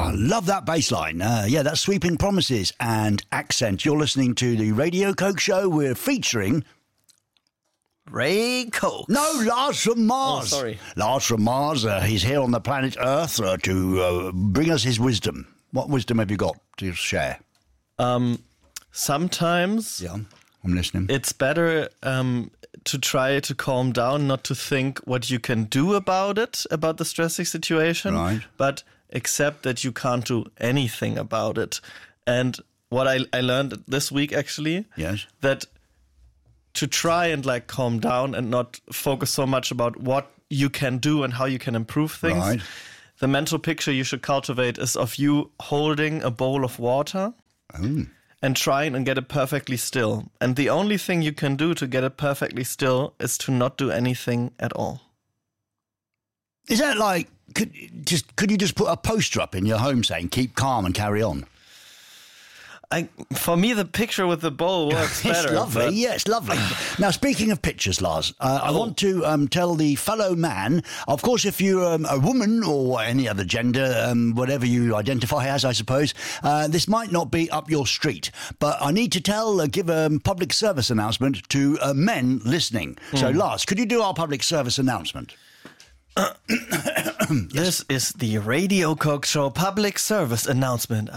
I love that bass line. That's Sweeping Promises and Accent. You're listening to the Radio Coke Show. We're featuring... Ray Coke. No, Lars from Mars. Oh, sorry. Lars from Mars. He's here on the planet Earth to bring us his wisdom. What wisdom have you got to share? Sometimes... Yeah, I'm listening. It's better to try to calm down, not to think what you can do about it, about the stressing situation, right, but accept that you can't do anything about it. And what I learned this week, actually, yes, that to try and calm down and not focus so much about what you can do and how you can improve things. Right. The mental picture you should cultivate is of you holding a bowl of water and trying and get it perfectly still. And the only thing you can do to get it perfectly still is to not do anything at all. Is that could you just put a poster up in your home saying, keep calm and carry on? For me, the picture with the bowl works better. It's lovely. Yeah, it's lovely. Now, speaking of pictures, Lars, I want to tell the fellow man, of course, if you're a woman or any other gender, whatever you identify as, I suppose, this might not be up your street. But I need to give a public service announcement to men listening. So, Lars, could you do our public service announcement? This is the Radio Coke Show public service announcement.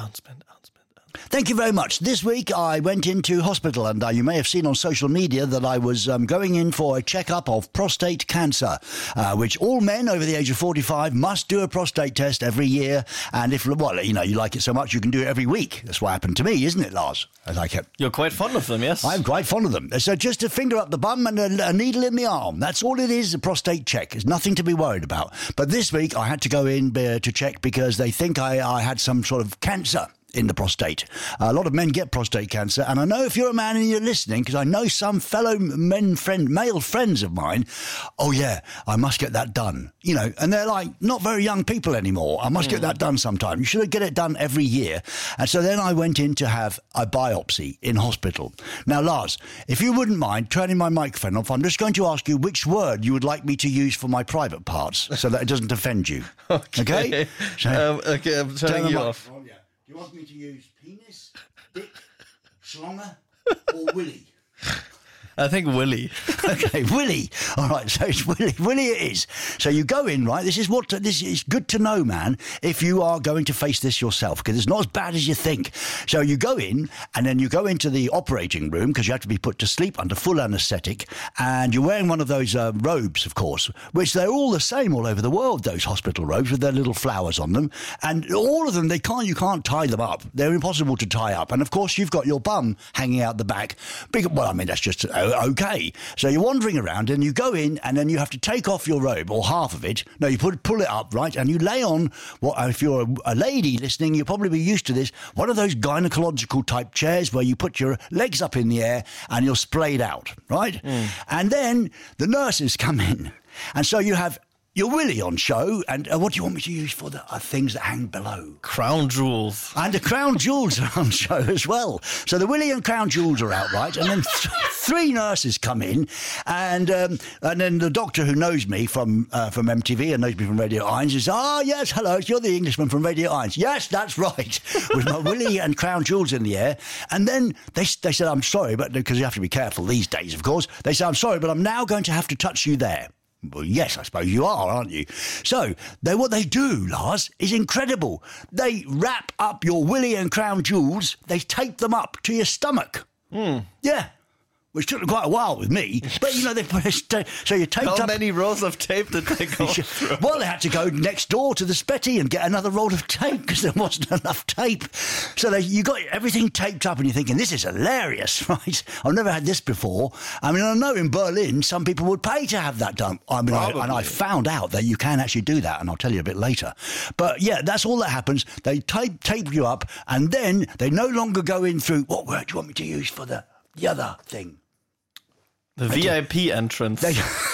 Thank you very much. This week I went into hospital and you may have seen on social media that I was going in for a checkup of prostate cancer, which all men over the age of 45 must do a prostate test every year. And if, you like it so much, you can do it every week. That's what happened to me, isn't it, Lars? You're quite fond of them, yes? I'm quite fond of them. So just a finger up the bum and a needle in the arm. That's all it is, a prostate check. There's nothing to be worried about. But this week I had to go in to check because they think I had some sort of cancer in the prostate. A lot of men get prostate cancer, and I know if you're a man and you're listening, because I know some fellow male friends of mine, oh yeah, I must get that done. And they're not very young people anymore. I must get that done sometime. You should get it done every year. And so then I went in to have a biopsy in hospital. Now, Lars, if you wouldn't mind turning my microphone off, I'm just going to ask you which word you would like me to use for my private parts so that it doesn't offend you. Okay? Okay, I'm turning you off. Do you want me to use penis, dick, schlonger, or willy? I think Willy. Okay, Willy. All right, so it's Willy. Willy it is. So you go in, right? This is good to know, man, if you are going to face this yourself, because it's not as bad as you think. So you go in, and then you go into the operating room, because you have to be put to sleep under full anaesthetic, and you're wearing one of those robes, of course, which they're all the same all over the world, those hospital robes with their little flowers on them. And all of them, you can't tie them up. They're impossible to tie up. And, of course, you've got your bum hanging out the back. That's just... okay, so you're wandering around and you go in and then you have to take off your robe or half of it. No, you pull it up, right, and you lay on if you're a lady listening, you'll probably be used to this, one of those gynecological type chairs where you put your legs up in the air and you're splayed out, right? And then the nurses come in, and so you have your willy on show, and what do you want me to use for the things that hang below? Crown jewels. And the crown jewels are on show as well. So the willy and crown jewels are out, right? And then three nurses come in, and then the doctor who knows me from MTV and knows me from Radio Irons says, yes, hello, you're the Englishman from Radio Irons. Yes, that's right. With my willy and crown jewels in the air. And then they said, I'm sorry, but because you have to be careful these days, of course. They said, I'm sorry, but I'm now going to have to touch you there. Well, yes, I suppose you are, aren't you? So, what they do, Lars, is incredible. They wrap up your willy and crown jewels, they tape them up to your stomach. Yeah. Which took quite a while with me, but they put so you taped up. How many rolls of tape did they go through? Well, they had to go next door to the Spetty and get another roll of tape because there wasn't enough tape. So you got everything taped up, and you're thinking, this is hilarious, right? I've never had this before. I know in Berlin some people would pay to have that done. and I found out that you can actually do that, and I'll tell you a bit later. But yeah, that's all that happens. They tape you up, and then they no longer go in through. What word do you want me to use for the other thing? The VIP entrance.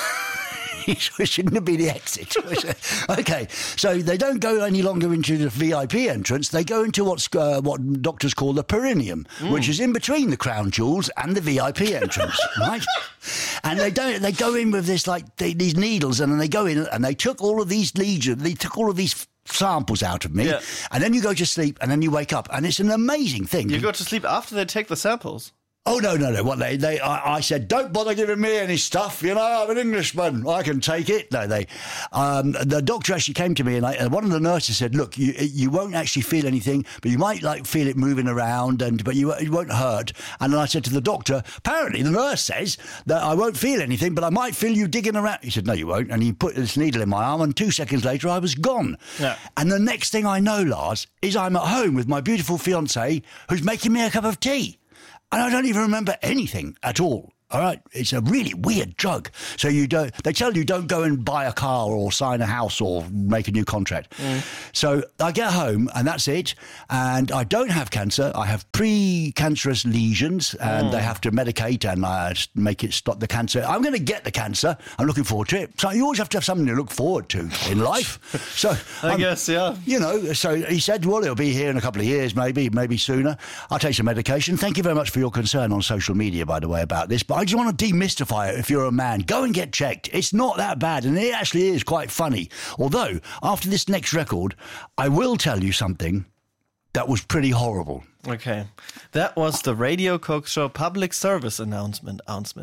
Shouldn't it be the exit? Okay, so they don't go any longer into the VIP entrance. They go into what doctors call the perineum, which is in between the crown jewels and the VIP entrance, right? And they go in with this these needles, and then they go in and they took all of these lesions. They took all of these samples out of me, and then you go to sleep, and then you wake up, and it's an amazing thing. You go to sleep after they take the samples? Oh, no. What I said, don't bother giving me any stuff. You know, I'm an Englishman. I can take it. No, the doctor actually came to me, and one of the nurses said, look, you won't actually feel anything, but you might feel it moving around, but it won't hurt. And then I said to the doctor, apparently the nurse says that I won't feel anything, but I might feel you digging around. He said, no, you won't. And he put this needle in my arm, and 2 seconds later I was gone. Yeah. And the next thing I know, Lars, is I'm at home with my beautiful fiancée who's making me a cup of tea. And I don't even remember anything at all. All right, it's a really weird drug. So they tell you don't go and buy a car or sign a house or make a new contract. So I get home and that's it. And I don't have cancer. I have pre-cancerous lesions and they have to medicate and make it stop the cancer. I'm going to get the cancer. I'm looking forward to it. So you always have to have something to look forward to in life. So I guess, yeah. You know, so he said, well, it'll be here in a couple of years, maybe sooner. I'll take some medication. Thank you very much for your concern on social media, by the way, about this. But I just want to demystify it. If you're a man, go and get checked. It's not that bad, and it actually is quite funny. Although, after this next record, I will tell you something that was pretty horrible. Okay. That was the Radio Coke Show public service announcement.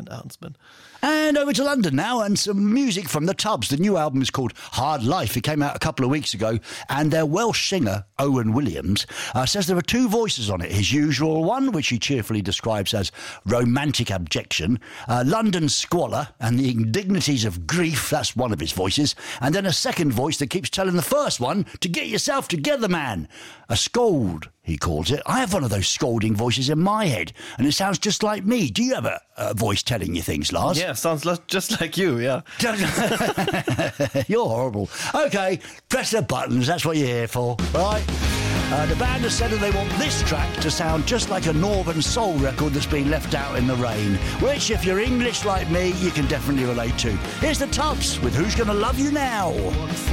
And over to London now, and some music from the Tubs. The new album is called Hard Life. It came out a couple of weeks ago, and their Welsh singer, Owen Williams, says there are 2 voices on it. His usual one, which he cheerfully describes as romantic abjection, London squalor, and the indignities of grief, that's one of his voices, and then a second voice that keeps telling the first one to get yourself together, man. A scold, he calls it. I have one of those scolding voices in my head, and it sounds just like me. Do you have a voice telling you things, Lars? Yeah, sounds just like you, yeah. You're horrible. Okay, press the buttons. That's what you're here for, right? The band has said that they want this track to sound just like a Northern Soul record that's been left out in the rain, which, if you're English like me, you can definitely relate to. Here's the Tubs with Who's Gonna Love You Now?